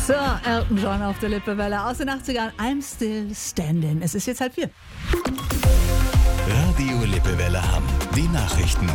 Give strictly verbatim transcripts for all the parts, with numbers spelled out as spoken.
So, Elton John auf der Lippewelle aus den achtzigern. I'm still standing. Es ist jetzt halb vier. Radio Lippewelle Hamm. Die Nachrichten.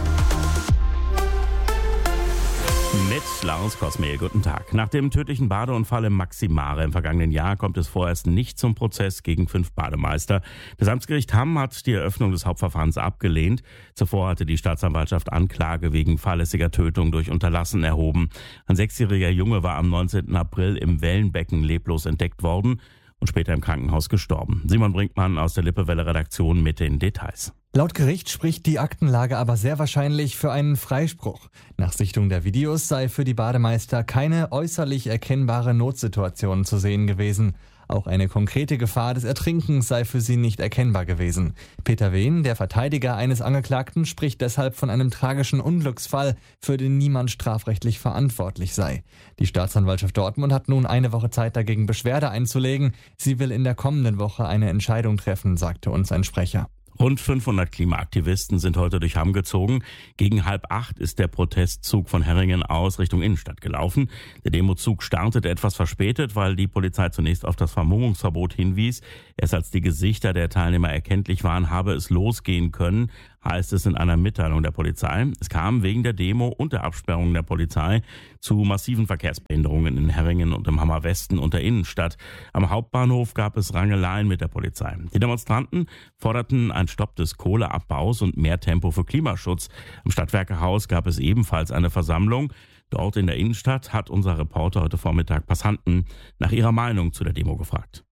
Mit Lars Kosmehl, guten Tag. Nach dem tödlichen Badeunfall im Maximare im vergangenen Jahr kommt es vorerst nicht zum Prozess gegen fünf Bademeister. Das Amtsgericht Hamm hat die Eröffnung des Hauptverfahrens abgelehnt. Zuvor hatte die Staatsanwaltschaft Anklage wegen fahrlässiger Tötung durch Unterlassen erhoben. Ein sechsjähriger Junge war am neunzehnten April im Wellenbecken leblos entdeckt worden und später im Krankenhaus gestorben. Simon Brinkmann aus der Lippewelle-Redaktion mit den Details. Laut Gericht spricht die Aktenlage aber sehr wahrscheinlich für einen Freispruch. Nach Sichtung der Videos sei für die Bademeister keine äußerlich erkennbare Notsituation zu sehen gewesen. Auch eine konkrete Gefahr des Ertrinkens sei für sie nicht erkennbar gewesen. Peter Wehn, der Verteidiger eines Angeklagten, spricht deshalb von einem tragischen Unglücksfall, für den niemand strafrechtlich verantwortlich sei. Die Staatsanwaltschaft Dortmund hat nun eine Woche Zeit, dagegen Beschwerde einzulegen. Sie will in der kommenden Woche eine Entscheidung treffen, sagte uns ein Sprecher. Rund fünfhundert Klimaaktivisten sind heute durch Hamm gezogen. Gegen halb acht ist der Protestzug von Herringen aus Richtung Innenstadt gelaufen. Der Demozug startete etwas verspätet, weil die Polizei zunächst auf das Vermummungsverbot hinwies. Erst als die Gesichter der Teilnehmer erkenntlich waren, habe es losgehen können, heißt es in einer Mitteilung der Polizei. Es kam wegen der Demo und der Absperrung der Polizei zu massiven Verkehrsbehinderungen in Herringen und im Hammer Westen und der Innenstadt. Am Hauptbahnhof gab es Rangeleien mit der Polizei. Die Demonstranten forderten einen Stopp des Kohleabbaus und mehr Tempo für Klimaschutz. Am Stadtwerkehaus gab es ebenfalls eine Versammlung. Dort in der Innenstadt hat unser Reporter heute Vormittag Passanten nach ihrer Meinung zu der Demo gefragt.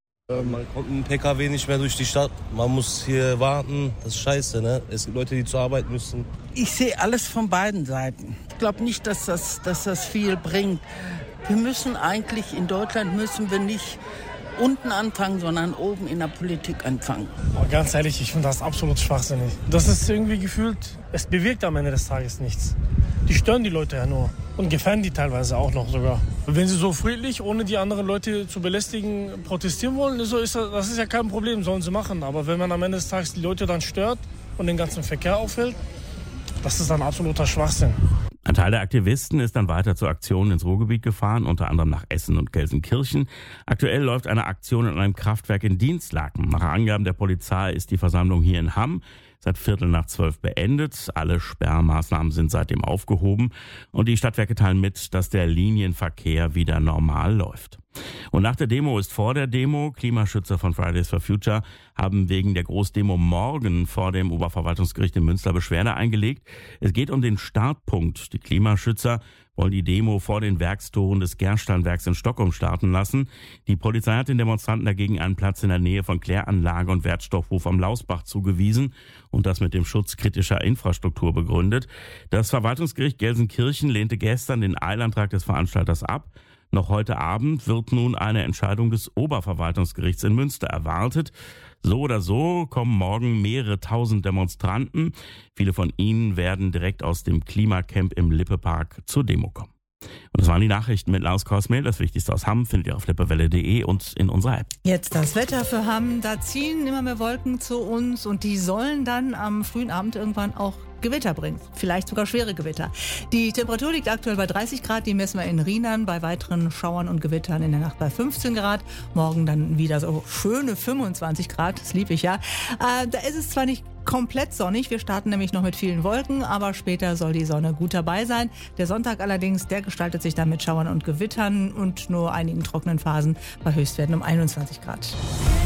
Man kommt mit dem P K W nicht mehr durch die Stadt. Man muss hier warten. Das ist scheiße, ne? Es gibt Leute, die zur Arbeit müssen. Ich sehe alles von beiden Seiten. Ich glaube nicht, dass das, dass das viel bringt. Wir müssen eigentlich, in Deutschland müssen wir nicht unten anfangen, sondern oben in der Politik anfangen. Oh, ganz ehrlich, ich finde das absolut schwachsinnig. Das ist irgendwie gefühlt, es bewirkt am Ende des Tages nichts. Die stören die Leute ja nur und gefährden die teilweise auch noch sogar. Wenn sie so friedlich, ohne die anderen Leute zu belästigen, protestieren wollen, so ist das, das ist ja kein Problem, sollen sie machen. Aber wenn man am Ende des Tages die Leute dann stört und den ganzen Verkehr aufhält, das ist dann absoluter Schwachsinn. Ein Teil der Aktivisten ist dann weiter zu Aktionen ins Ruhrgebiet gefahren, unter anderem nach Essen und Gelsenkirchen. Aktuell läuft eine Aktion in einem Kraftwerk in Dienstlaken. Nach Angaben der Polizei ist die Versammlung hier in Hamm seit Viertel nach zwölf beendet. Alle Sperrmaßnahmen sind seitdem aufgehoben und die Stadtwerke teilen mit, dass der Linienverkehr wieder normal läuft. Und nach der Demo ist vor der Demo. Klimaschützer von Fridays for Future haben wegen der Großdemo morgen vor dem Oberverwaltungsgericht in Münster Beschwerde eingelegt. Es geht um den Startpunkt. Die Klimaschützer wollen die Demo vor den Werkstoren des Gersteinwerks in Stockholm starten lassen. Die Polizei hat den Demonstranten dagegen einen Platz in der Nähe von Kläranlage und Wertstoffhof am Lausbach zugewiesen und das mit dem Schutz kritischer Infrastruktur begründet. Das Verwaltungsgericht Gelsenkirchen lehnte gestern den Eilantrag des Veranstalters ab. Noch heute Abend wird nun eine Entscheidung des Oberverwaltungsgerichts in Münster erwartet. So oder so kommen morgen mehrere tausend Demonstranten. Viele von ihnen werden direkt aus dem Klimacamp im Lippepark zur Demo kommen. Und das waren die Nachrichten mit Lars Kosmehl. Das Wichtigste aus Hamm findet ihr auf lippewelle punkt de und in unserer App. Jetzt das Wetter für Hamm. Da ziehen immer mehr Wolken zu uns und die sollen dann am frühen Abend irgendwann auch Gewitter bringen. Vielleicht sogar schwere Gewitter. Die Temperatur liegt aktuell bei dreißig Grad. Die messen wir in Rheinland. Bei weiteren Schauern und Gewittern in der Nacht bei fünfzehn Grad. Morgen dann wieder so schöne fünfundzwanzig Grad. Das liebe ich ja. Äh, da ist es zwar nicht komplett sonnig. Wir starten nämlich noch mit vielen Wolken, aber später soll die Sonne gut dabei sein. Der Sonntag allerdings, der gestaltet sich dann mit Schauern und Gewittern und nur einigen trockenen Phasen bei Höchstwerten um einundzwanzig Grad.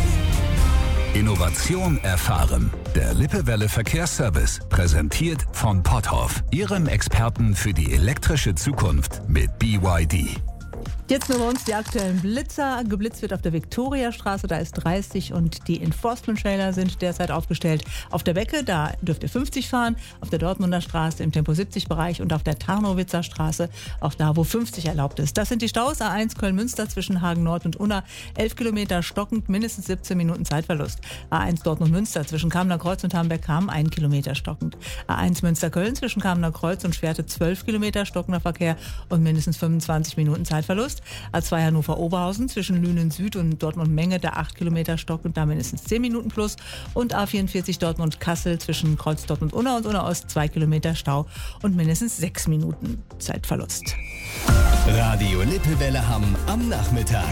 Innovation erfahren. Der Lippewelle Verkehrsservice, präsentiert von Potthoff, Ihrem Experten für die elektrische Zukunft mit B Y D. Jetzt nur bei uns die aktuellen Blitzer. Geblitzt wird auf der Viktoriastraße, da ist dreißig und die Enforcement-Trailer sind derzeit aufgestellt. Auf der Becke, da dürft ihr fünfzig fahren, auf der Dortmunder Straße im Tempo siebzig Bereich und auf der Tarnowitzer Straße, auch da, wo fünfzig erlaubt ist. Das sind die Staus A eins Köln-Münster zwischen Hagen Nord und Unna, elf Kilometer stockend, mindestens siebzehn Minuten Zeitverlust. A eins Dortmund-Münster zwischen Kamener Kreuz und Hamberg-Kam, ein Kilometer stockend. A eins Münster-Köln zwischen Kamener Kreuz und Schwerte, zwölf Kilometer stockender Verkehr und mindestens fünfundzwanzig Minuten Zeitverlust. Plus. A zwei Hannover-Oberhausen zwischen Lünen Süd und Dortmund-Menge da acht Kilometer Stock und da mindestens zehn Minuten plus. Und A vierundvierzig Dortmund-Kassel zwischen Kreuz Dortmund-Unna und Unna-Ost zwei Kilometer Stau und mindestens sechs Minuten Zeitverlust. Radio Lippewelle Hamm am Nachmittag.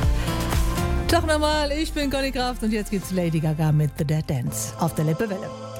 Tag nochmal, ich bin Conny Kraft und jetzt gibt's Lady Gaga mit The Dead Dance auf der Lippewelle.